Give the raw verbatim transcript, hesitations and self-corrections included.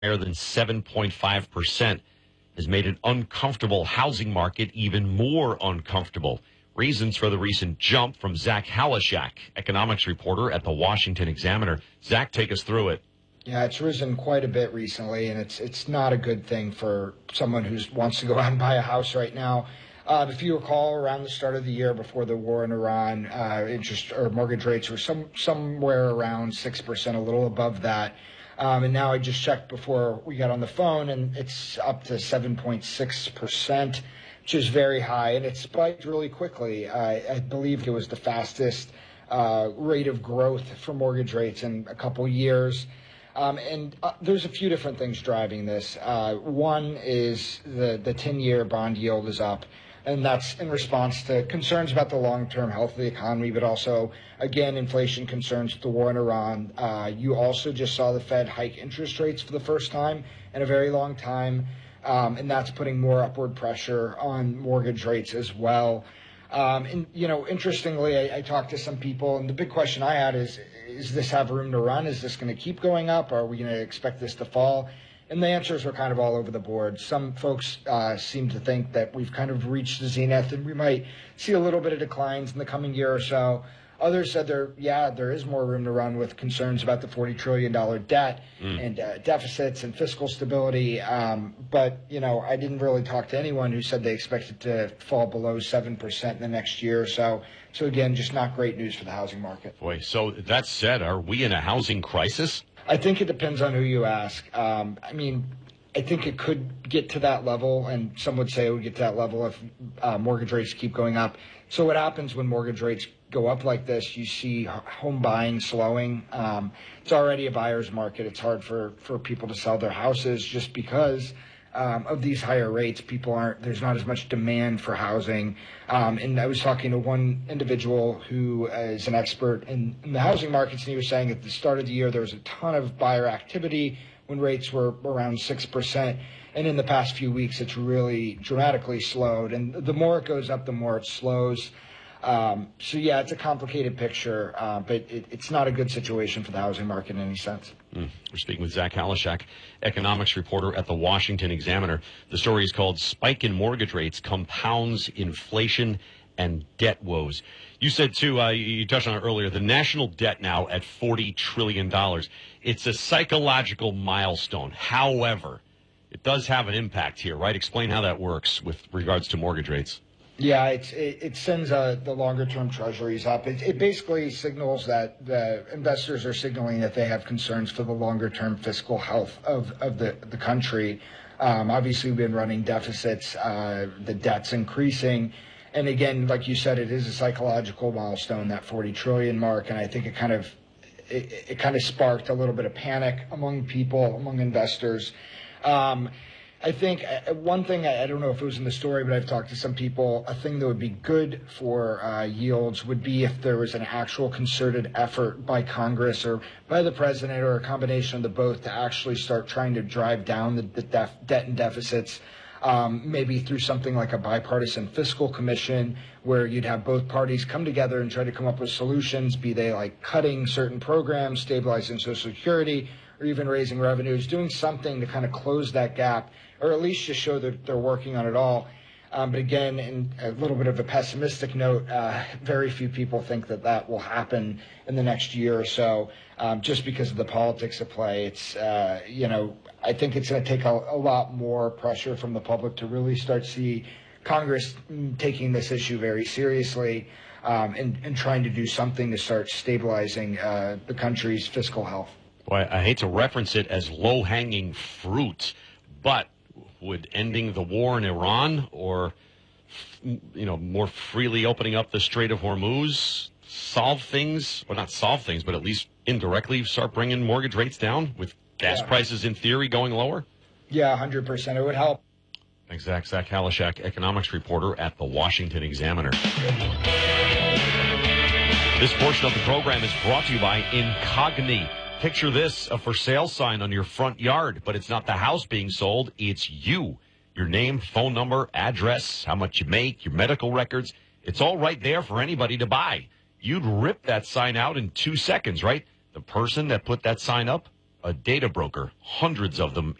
higher than seven point five percent has made an uncomfortable housing market even more uncomfortable. Reasons for the recent jump from Zach Halashak, economics reporter at the Washington Examiner. Zach, take us through it. Yeah, it's risen quite a bit recently, and it's it's not a good thing for someone who wants to go out and buy a house right now. Uh, if you recall, around the start of the year before the war in Iran, uh, interest or mortgage rates were some somewhere around six percent, a little above that. Um, and now I just checked before we got on the phone, and it's up to seven point six percent, which is very high, and it spiked really quickly. I, I believe it was the fastest uh, rate of growth for mortgage rates in a couple years. Um, and uh, there's a few different things driving this. Uh, one is the, the ten-year bond yield is up, and that's in response to concerns about the long-term health of the economy, but also, again, inflation concerns with the war in Iran. Uh, you also just saw the Fed hike interest rates for the first time in a very long time, um, and that's putting more upward pressure on mortgage rates as well. Um, and, you know, interestingly, I, I talked to some people, and the big question I had is, is this have room to run? Is this going to keep going up? Are we going to expect this to fall? And the answers were kind of all over the board. Some folks uh, seem to think that we've kind of reached the zenith and we might see a little bit of declines in the coming year or so. Others said there, yeah, there is more room to run with concerns about the forty trillion dollars debt mm. and uh, deficits and fiscal stability. Um, but, you know, I didn't really talk to anyone who said they expected to fall below seven percent in the next year or so. So, again, just not great news for the housing market. Boy, so that said, are we in a housing crisis? I think it depends on who you ask. Um, I mean, I think it could get to that level, and some would say it would get to that level if uh, mortgage rates keep going up. So what happens when mortgage rates go up like this? You see home buying slowing. Um, it's already a buyer's market. It's hard for, for people to sell their houses just because um, of these higher rates. People aren't, there's not as much demand for housing. Um, and I was talking to one individual who is an expert in, in the housing markets, and he was saying at the start of the year there was a ton of buyer activity when rates were around six percent. And in the past few weeks, it's really dramatically slowed. And the more it goes up, the more it slows. Um, so, yeah, it's a complicated picture, uh, but it, it's not a good situation for the housing market in any sense. Mm. We're speaking with Zach Halashak, economics reporter at the Washington Examiner. The story is called Spike in Mortgage Rates Compounds Inflation and Debt Woes. You said, too, uh, you touched on it earlier, the national debt now at forty trillion dollars. It's a psychological milestone. However, it does have an impact here, right? Explain how that works with regards to mortgage rates. Yeah, it's, it, it sends uh, the longer-term treasuries up. It, it basically signals that the investors are signaling that they have concerns for the longer-term fiscal health of, of the, the country. Um, obviously, we've been running deficits. Uh, the debt's increasing. And again, like you said, it is a psychological milestone, that forty trillion mark, and I think it kind of it, it kind of sparked a little bit of panic among people, among investors. Um, I think one thing, I don't know if it was in the story, but I've talked to some people, a thing that would be good for uh, yields would be if there was an actual concerted effort by Congress or by the president or a combination of the both to actually start trying to drive down the, the def, debt and deficits, um, maybe through something like a bipartisan fiscal commission where you'd have both parties come together and try to come up with solutions, be they like cutting certain programs, stabilizing Social Security, or even raising revenues, doing something to kind of close that gap, or at least just show that they're working on it all. Um, but again, in a little bit of a pessimistic note, uh, very few people think that that will happen in the next year or so, um, just because of the politics at play. It's, uh, you know, I think it's going to take a, a lot more pressure from the public to really start to see Congress taking this issue very seriously um, and, and trying to do something to start stabilizing uh, the country's fiscal health. Boy, I hate to reference it as low-hanging fruit, but would ending the war in Iran or, you know, more freely opening up the Strait of Hormuz solve things? Well, not solve things, but at least indirectly start bringing mortgage rates down with gas yeah. prices, in theory, going lower? Yeah, one hundred percent. It would help. Thanks, Zach. Zach Halashak, economics reporter at the Washington Examiner. This portion of the program is brought to you by Incogni. Picture this, a for sale sign on your front yard, but it's not the house being sold, it's you. Your name, phone number, address, how much you make, your medical records. It's all right there for anybody to buy. You'd rip that sign out in two seconds, right? The person that put that sign up a data broker, hundreds of them